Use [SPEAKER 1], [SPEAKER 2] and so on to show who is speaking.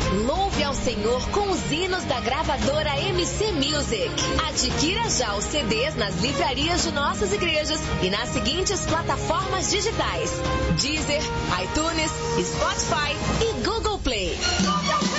[SPEAKER 1] Louve ao Senhor com os hinos da gravadora MC Music. Adquira já os CDs nas livrarias de nossas igrejas e nas seguintes plataformas digitais: Deezer, iTunes, Spotify e Google Play.